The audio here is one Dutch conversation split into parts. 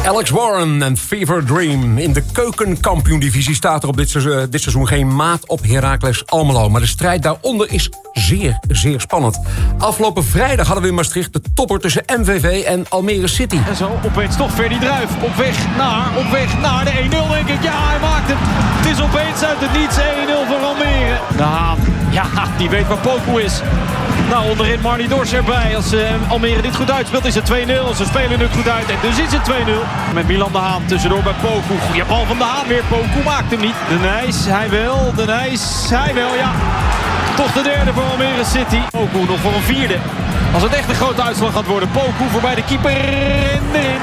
Alex Warren en Fever Dream. In de keukenkampioen-divisie staat er op dit seizoen geen maat op Heracles Almelo. Maar de strijd daaronder is zeer, zeer spannend. Afgelopen vrijdag hadden we in Maastricht de topper tussen MVV en Almere City. En zo opeens toch Ferdy Druijf. Op weg naar de 1-0 denk ik. Ja, hij maakt het. Het is opeens uit het niets 1-0 voor Almere. De Haan, ja, die weet waar Poku is. Nou, onderin Marnie Dors erbij. Als Almere dit goed uitspeelt is het 2-0. Ze spelen het goed uit en dus is het 2-0. Met Milan de Haan tussendoor bij Poku. Goeie bal van de Haan weer. Poku maakt hem niet. De Nijs, hij wel, ja. Toch de derde voor Almere City. Poku nog voor een vierde. Als het echt een grote uitslag gaat worden. Poku voorbij de keeper en erin.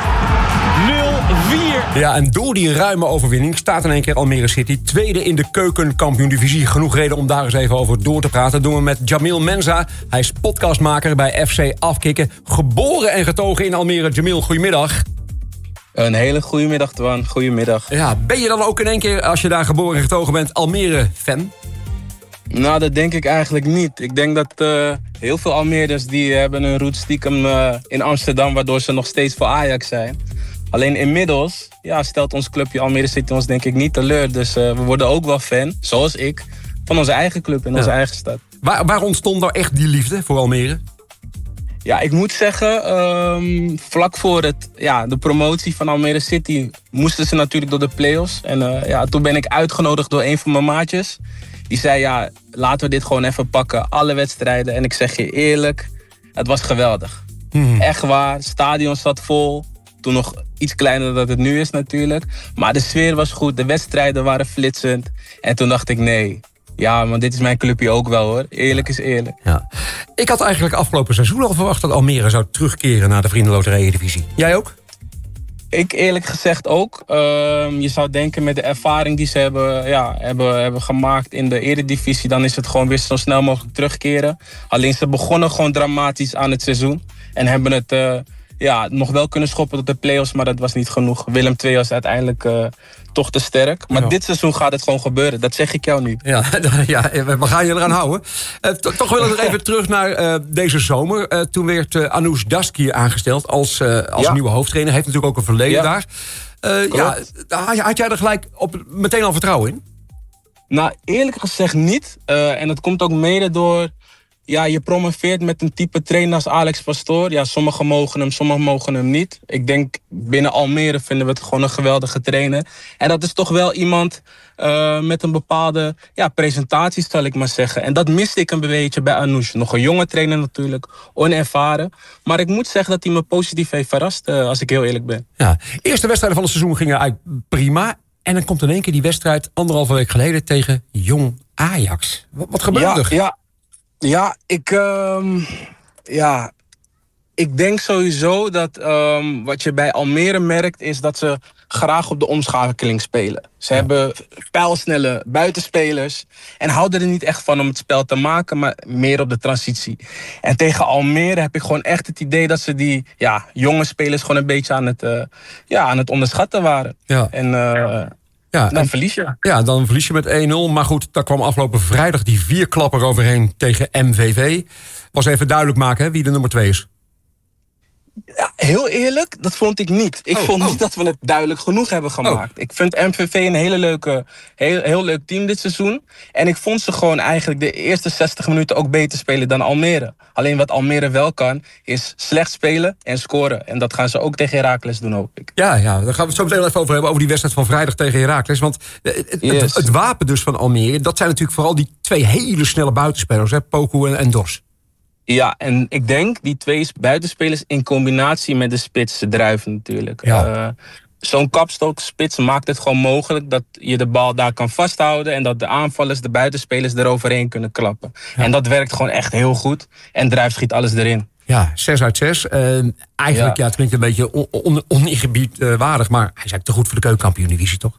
0-4. Ja, en door die ruime overwinning staat in één keer Almere City tweede in de keukenkampioen-divisie. Genoeg reden om daar eens even over door te praten. Dat doen we met Jamil Menza. Hij is podcastmaker bij FC Afkikken. Geboren en getogen in Almere. Jamil, goedemiddag. Een hele goede middag, Twan. Goedemiddag. Ja, ben je dan ook in één keer, als je daar geboren en getogen bent, Almere-fan? Nou, dat denk ik eigenlijk niet. Ik denk dat heel veel Almeerders die hebben een route stiekem in Amsterdam, waardoor ze nog steeds voor Ajax zijn. Alleen inmiddels stelt ons clubje Almere City ons denk ik niet teleur. Dus we worden ook wel fan, zoals ik, van onze eigen club in onze eigen stad. Waar ontstond nou echt die liefde voor Almere? Ja, ik moet zeggen, vlak voor de promotie van Almere City moesten ze natuurlijk door de play-offs. En toen ben ik uitgenodigd door een van mijn maatjes. Die zei, laten we dit gewoon even pakken, alle wedstrijden. En ik zeg je eerlijk, het was geweldig. Echt waar, het stadion zat vol. Toen nog iets kleiner dan het nu is natuurlijk. Maar de sfeer was goed, de wedstrijden waren flitsend. En toen dacht ik, nee, maar dit is mijn clubje ook wel hoor. Eerlijk is eerlijk. Ja. Ik had eigenlijk afgelopen seizoen al verwacht dat Almere zou terugkeren naar de Vriendenloterij-divisie. Jij ook? Ik eerlijk gezegd ook. Je zou denken met de ervaring die ze hebben gemaakt in de eredivisie, dan is het gewoon weer zo snel mogelijk terugkeren. Alleen ze begonnen gewoon dramatisch aan het seizoen. En hebben het nog wel kunnen schoppen tot de play-offs, maar dat was niet genoeg. Willem II was uiteindelijk toch te sterk. Maar dit seizoen gaat het gewoon gebeuren. Dat zeg ik jou nu. Ja, we gaan je eraan houden. Toch wil ik er even terug naar deze zomer. Toen werd Anoush Daski aangesteld als nieuwe hoofdtrainer. Heeft natuurlijk ook een verleden daar. Had jij er gelijk meteen al vertrouwen in? Nou, eerlijk gezegd niet. En dat komt ook mede door, je promoveert met een type trainer als Alex Pastoor. Ja, sommigen mogen hem niet. Ik denk, binnen Almere vinden we het gewoon een geweldige trainer. En dat is toch wel iemand met een bepaalde presentatie, zal ik maar zeggen. En dat miste ik een beetje bij Anoush. Nog een jonge trainer natuurlijk, onervaren. Maar ik moet zeggen dat hij me positief heeft verrast, als ik heel eerlijk ben. Ja, eerste wedstrijden van het seizoen gingen eigenlijk prima. En dan komt in één keer die wedstrijd 1,5 week geleden tegen Jong Ajax. Wat gebeurde er? Ik denk sowieso dat wat je bij Almere merkt is dat ze graag op de omschakeling spelen. Ze hebben pijlsnelle buitenspelers en houden er niet echt van om het spel te maken, maar meer op de transitie. En tegen Almere heb ik gewoon echt het idee dat ze die jonge spelers gewoon een beetje aan het onderschatten waren. Ja. En dan verlies je. Ja, dan verlies je met 1-0. Maar goed, daar kwam afgelopen vrijdag die 4-klapper overheen tegen MVV. Was even duidelijk maken wie de nummer 2 is. Ja, heel eerlijk, dat vond ik niet. Ik vond niet dat we het duidelijk genoeg hebben gemaakt. Ik vind MVV een heel leuk team dit seizoen. En ik vond ze gewoon eigenlijk de eerste 60 minuten ook beter spelen dan Almere. Alleen wat Almere wel kan, is slecht spelen en scoren. En dat gaan ze ook tegen Heracles doen, hoop ik. Ja, daar gaan we het zo meteen even over hebben, over die wedstrijd van vrijdag tegen Heracles. Want het wapen dus van Almere, dat zijn natuurlijk vooral die 2 hele snelle buitenspelers, Poku en Dors. Ja, en ik denk die 2 buitenspelers in combinatie met de spits Druijf natuurlijk. Ja. Zo'n kapstokspits maakt het gewoon mogelijk dat je de bal daar kan vasthouden en dat de aanvallers, de buitenspelers eroverheen kunnen klappen. Ja. En dat werkt gewoon echt heel goed. En Druijf schiet alles erin. Ja, 6 uit 6. Eigenlijk, het klinkt een beetje oningebiedwaardig, maar hij is eigenlijk te goed voor de keukenkampioen-divisie, toch?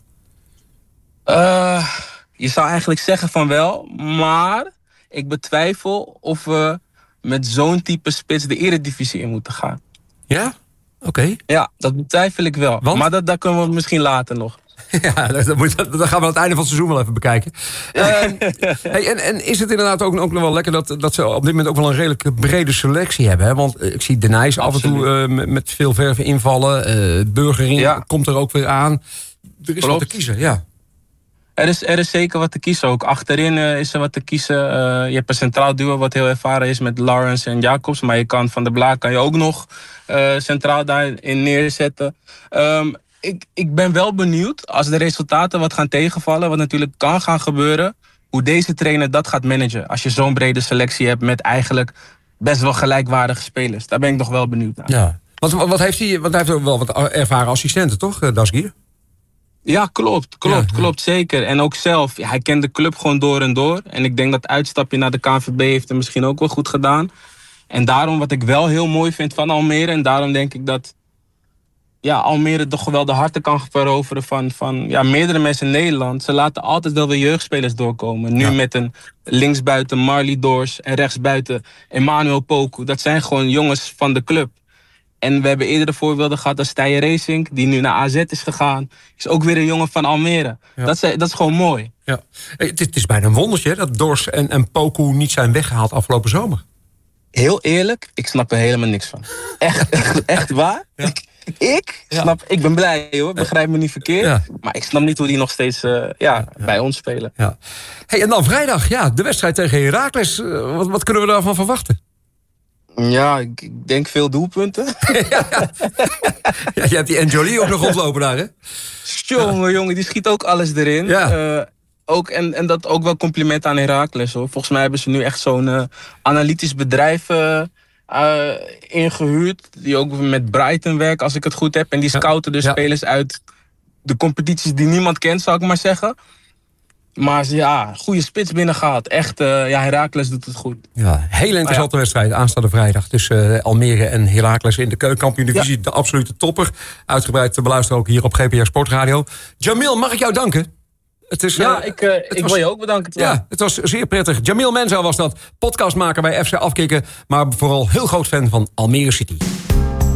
Je zou eigenlijk zeggen van wel, maar ik betwijfel of we met zo'n type spits de eredivisie in moeten gaan. Ja? Oké. Ja, dat betwijfel ik wel. Want? Maar dat kunnen we misschien later nog. Ja, dat gaan we aan het einde van het seizoen wel even bekijken. En is het inderdaad ook nog wel lekker dat ze op dit moment ook wel een redelijk brede selectie hebben? Hè? Want ik zie Denijs af en toe met veel verven invallen. Burgering komt er ook weer aan. Er is wat te kiezen, ja. Er is zeker wat te kiezen ook. Achterin is er wat te kiezen. Je hebt een centraal duo wat heel ervaren is met Lawrence en Jacobs. Maar je kan Van der Blaak kan je ook nog centraal daarin neerzetten. Ik ben wel benieuwd als de resultaten wat gaan tegenvallen. Wat natuurlijk kan gaan gebeuren. Hoe deze trainer dat gaat managen. Als je zo'n brede selectie hebt met eigenlijk best wel gelijkwaardige spelers. Daar ben ik nog wel benieuwd naar. Ja. Wat heeft hij? Want hij heeft ook wel wat ervaren assistenten, toch, Dasgier? Ja, klopt, zeker. En ook zelf, hij kent de club gewoon door en door. En ik denk dat het uitstapje naar de KNVB heeft hem misschien ook wel goed gedaan. En daarom, wat ik wel heel mooi vind van Almere... en daarom denk ik dat Almere toch wel de harten kan veroveren van meerdere mensen in Nederland. Ze laten altijd wel weer jeugdspelers doorkomen. Nu met een linksbuiten Marley Doors en rechtsbuiten Emmanuel Poku. Dat zijn gewoon jongens van de club. En we hebben eerdere voorbeelden gehad als Steyr Racing, die nu naar AZ is gegaan. Is ook weer een jongen van Almere. Ja. Dat is gewoon mooi. Ja. Het is bijna een wondertje dat Dors en Poku niet zijn weggehaald afgelopen zomer. Heel eerlijk, ik snap er helemaal niks van. Echt waar? Ja. Ik ben blij hoor, begrijp me niet verkeerd. Ja. Maar ik snap niet hoe die nog steeds bij ons spelen. Ja. Hey, en dan vrijdag, de wedstrijd tegen Heracles. Wat kunnen we daarvan verwachten? Ja, ik denk veel doelpunten. Je hebt die Anjoli ook nog rondlopen daar, hè? Jongen, die schiet ook alles erin. Ja. En dat ook wel compliment aan Heracles, hoor. Volgens mij hebben ze nu echt zo'n analytisch bedrijf ingehuurd. Die ook met Brighton werkt, als ik het goed heb. En die scouten dus spelers uit de competities die niemand kent, zou ik maar zeggen. Maar goede spits binnengehaald. Echt, Heracles doet het goed. Ja, hele interessante wedstrijd. Aanstaande vrijdag tussen Almere en Heracles in de Keukenkampioen-divisie. Ja. De absolute topper. Uitgebreid te beluisteren ook hier op GPR Sportradio. Jamil, mag ik jou danken? Het is, ik wil je ook bedanken. Ja, het was zeer prettig. Jamil Menzel was dat. Podcastmaker bij FC Afkikken. Maar vooral heel groot fan van Almere City.